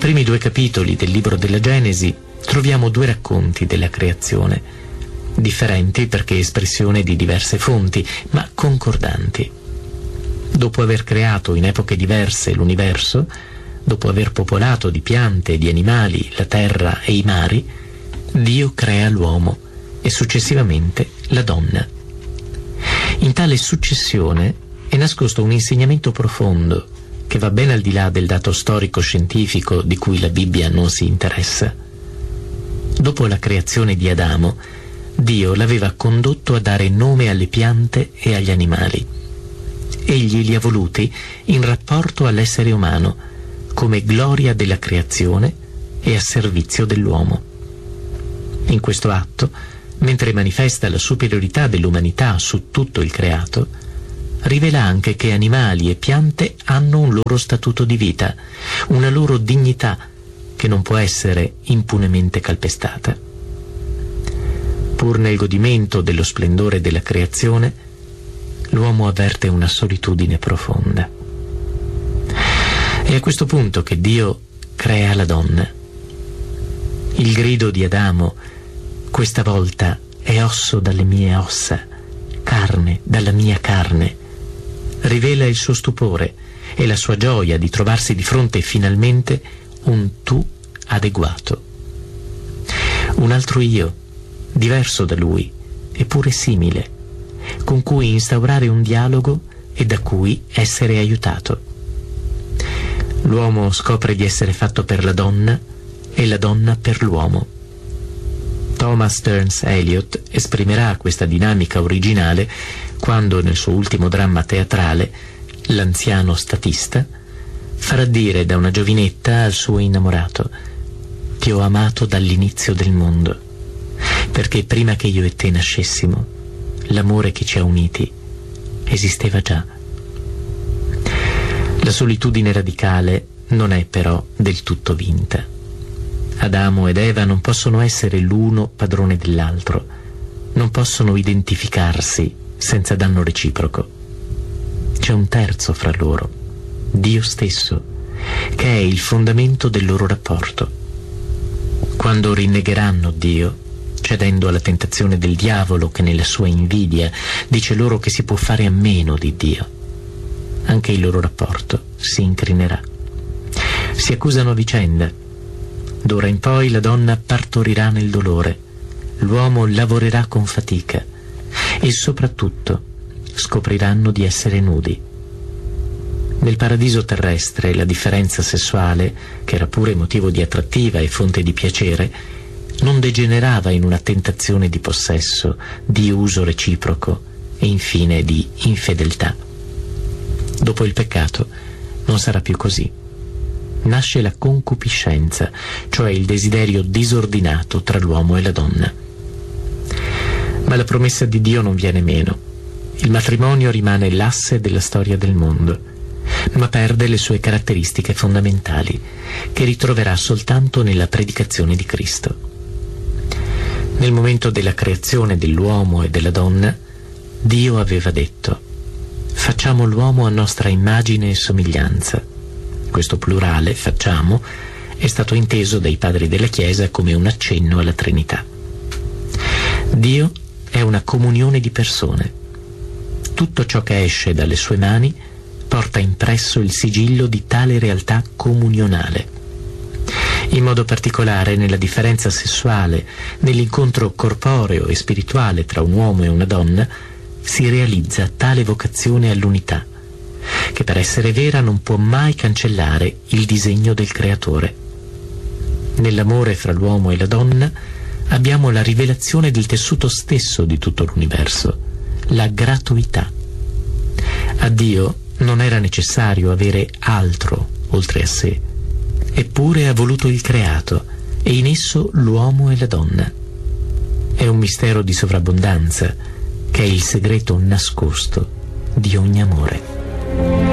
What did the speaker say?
primi 2 capitoli del libro della Genesi troviamo 2 racconti della creazione, differenti perché espressione di diverse fonti, ma concordanti. Dopo aver creato in epoche diverse l'universo, dopo aver popolato di piante e di animali la terra e i mari, Dio crea l'uomo e successivamente la donna. In tale successione è nascosto un insegnamento profondo che va ben al di là del dato storico-scientifico di cui la Bibbia non si interessa. Dopo la creazione di Adamo, Dio l'aveva condotto a dare nome alle piante e agli animali. Egli li ha voluti in rapporto all'essere umano, come gloria della creazione e a servizio dell'uomo. In questo atto, mentre manifesta la superiorità dell'umanità su tutto il creato, rivela anche che animali e piante hanno un loro statuto di vita, una loro dignità che non può essere impunemente calpestata. Pur nel godimento dello splendore della creazione, l'uomo avverte una solitudine profonda. È a questo punto che Dio crea la donna. Il grido di Adamo, questa volta è osso dalle mie ossa, carne dalla mia carne, rivela il suo stupore e la sua gioia di trovarsi di fronte finalmente un tu adeguato. Un altro io, diverso da lui, eppure simile, con cui instaurare un dialogo e da cui essere aiutato. L'uomo scopre di essere fatto per la donna e la donna per l'uomo. Thomas Stearns Eliot esprimerà questa dinamica originale quando, nel suo ultimo dramma teatrale, l'anziano statista farà dire da una giovinetta al suo innamorato: «Ti ho amato dall'inizio del mondo, perché prima che io e te nascessimo, l'amore che ci ha uniti esisteva già». La solitudine radicale non è però del tutto vinta. Adamo ed Eva non possono essere l'uno padrone dell'altro, non possono identificarsi senza danno reciproco. C'è un terzo fra loro, Dio stesso, che è il fondamento del loro rapporto. Quando rinnegheranno Dio, cedendo alla tentazione del diavolo che nella sua invidia dice loro che si può fare a meno di Dio, anche il loro rapporto si incrinerà. Si accusano a vicenda. D'ora in poi la donna partorirà nel dolore, l'uomo lavorerà con fatica e soprattutto scopriranno di essere nudi. Nel paradiso terrestre la differenza sessuale, che era pure motivo di attrattiva e fonte di piacere, non degenerava in una tentazione di possesso, di uso reciproco e infine di infedeltà. Dopo il peccato non sarà più così. Nasce la concupiscenza, cioè il desiderio disordinato tra l'uomo e la donna. Ma la promessa di Dio non viene meno. Il matrimonio rimane l'asse della storia del mondo, ma perde le sue caratteristiche fondamentali, che ritroverà soltanto nella predicazione di Cristo. Nel momento della creazione dell'uomo e della donna, Dio aveva detto: «Facciamo l'uomo a nostra immagine e somiglianza». Questo plurale, facciamo, è stato inteso dai padri della Chiesa come un accenno alla Trinità. Dio è una comunione di persone. Tutto ciò che esce dalle sue mani porta impresso il sigillo di tale realtà comunionale. In modo particolare nella differenza sessuale, nell'incontro corporeo e spirituale tra un uomo e una donna, si realizza tale vocazione all'unità, che per essere vera non può mai cancellare il disegno del Creatore. Nell'amore fra l'uomo e la donna abbiamo la rivelazione del tessuto stesso di tutto l'universo, la gratuità. A Dio non era necessario avere altro oltre a sé, eppure ha voluto il creato e in esso l'uomo e la donna. È un mistero di sovrabbondanza che è il segreto nascosto di ogni amore.